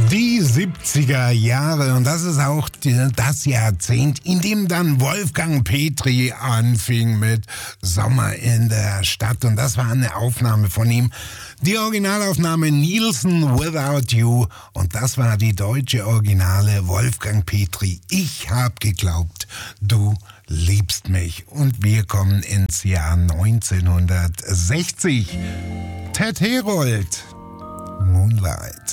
Die 70er Jahre, und das ist auch das Jahrzehnt, in dem dann Wolfgang Petri anfing mit Sommer in der Stadt, und das war eine Aufnahme von ihm. Die Originalaufnahme Nielsen Without You, und das war die deutsche Originale Wolfgang Petri. Ich hab geglaubt, du liebst mich. Und wir kommen ins Jahr 1960. Ted Herold, Moonlight.